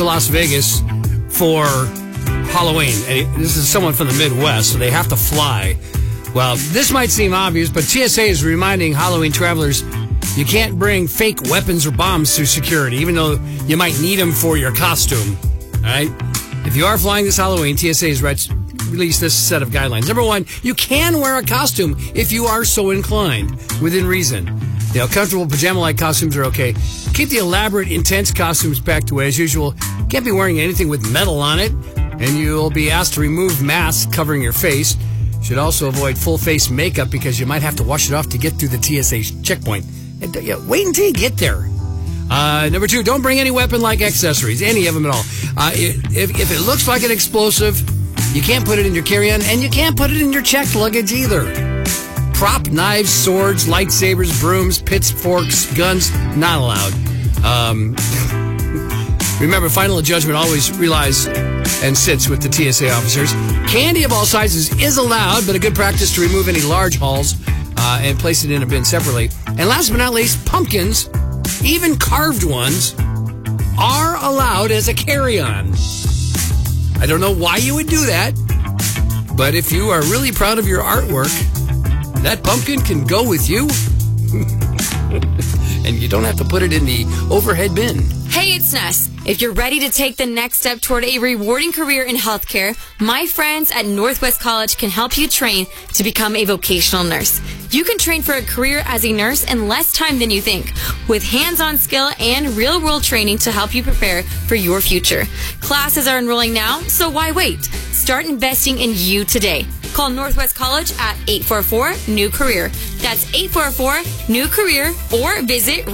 to Las Vegas for Halloween. And this is someone from the Midwest, so they have to fly. Well, this might seem obvious, but TSA is reminding Halloween travelers you can't bring fake weapons or bombs through security, even though you might need them for your costume. All right? If you are flying this Halloween, TSA has released this set of guidelines. Number one, you can wear a costume if you are so inclined, within reason. Comfortable pajama-like costumes are okay. Keep the elaborate, intense costumes packed away as usual. Can't be wearing anything with metal on it, and you'll be asked to remove masks covering your face. Should also avoid full-face makeup because you might have to wash it off to get through the TSA checkpoint. Wait until you get there. Number two, don't bring any weapon-like accessories, any of them at all. If it looks like an explosive, you can't put it in your carry-on, and you can't put it in your checked luggage either. Prop, knives, swords, lightsabers, brooms, pitchforks, guns, not allowed. Remember, final judgment always relies and sits with the TSA officers. Candy of all sizes is allowed, but a good practice to remove any large hauls and place it in a bin separately. And last but not least, pumpkins, even carved ones, are allowed as a carry-on. I don't know why you would do that, but if you are really proud of your artwork, that pumpkin can go with you. And you don't have to put it in the overhead bin. Hey, it's Ness. If you're ready to take the next step toward a rewarding career in healthcare, my friends at Northwest College can help you train to become a vocational nurse. You can train for a career as a nurse in less time than you think, with hands-on skill and real-world training to help you prepare for your future. Classes are enrolling now, so why wait? Start investing in you today. Call Northwest College at 844-NEW-CAREER. That's 844-NEW-CAREER, or visit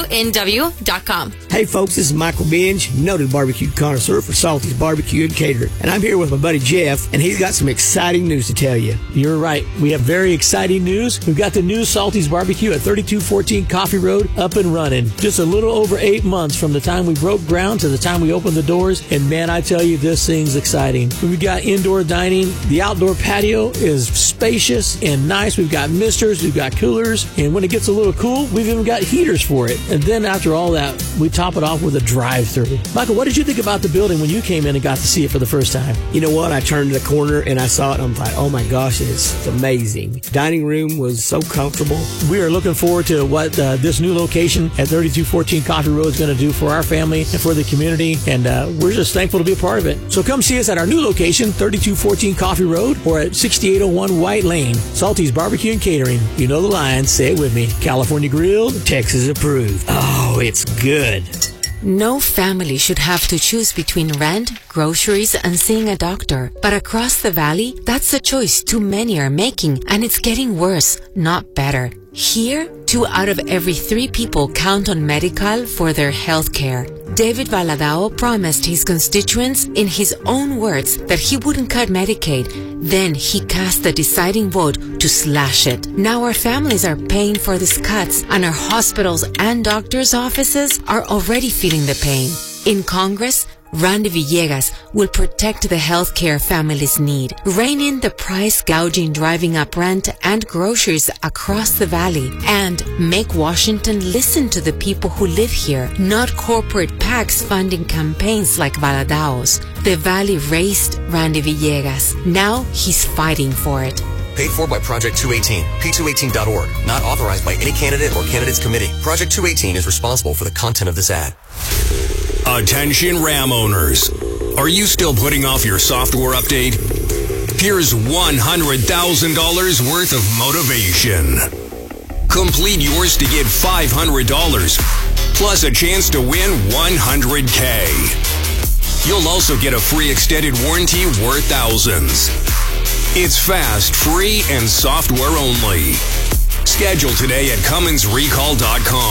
radionw.com. Hey folks, this is Michael Binge, noted barbecue connoisseur for Salty's Barbecue and Catering. And I'm here with my buddy Jeff, and he's got some exciting news to tell you. You're right. We have very exciting news. We've got the new Salty's Barbecue at 3214 Coffee Road up and running. Just a little over 8 months from the time we broke ground to the time we opened the doors. And man, I tell you, this thing's exciting. We've got indoor dining. The outdoor patio is spacious and nice. We've got misters, we've got coolers, and when it gets a little cool, we've even got heaters for it. And then after all that, we top it off with a drive-thru. Michael, what did you think about the building when you came in and got to see it for the first time? You know what? I turned the corner and I saw it, and I'm like, oh my gosh, it's amazing. Dining room was so comfortable. We are looking forward to what this new location at 3214 Coffee Road is going to do for our family and for the community, and we're just thankful to be a part of it. So come see us at our new location, 3214 Coffee Road, or at 6801 White Lane. Salty's Barbecue and Catering. You know the line. Say it with me. California grilled, Texas approved. Oh, it's good. No family should have to choose between rent, groceries, and seeing a doctor. But across the valley, that's a choice too many are making, and it's getting worse, not better. Here, 2 out of every 3 people count on Medi-Cal for their health care. David Valadao promised his constituents in his own words that he wouldn't cut Medicaid. Then he cast the deciding vote to slash it. Now our families are paying for these cuts, and our hospitals and doctors' offices are already feeling the pain. In Congress, Randy Villegas will protect the healthcare families need, rein in the price gouging driving up rent and groceries across the valley, and make Washington listen to the people who live here, not corporate PACs funding campaigns like Valadao's. The valley raised Randy Villegas. Now he's fighting for it. Paid for by Project 218, p218.org. Not authorized by any candidate or candidates committee. Project 218 is responsible for the content of this ad. Attention Ram owners. Are you still putting off your software update? Here's $100,000 worth of motivation. Complete yours to get $500, plus a chance to win $100K. You'll also get a free extended warranty worth thousands. It's fast, free, and software only. Schedule today at CumminsRecall.com.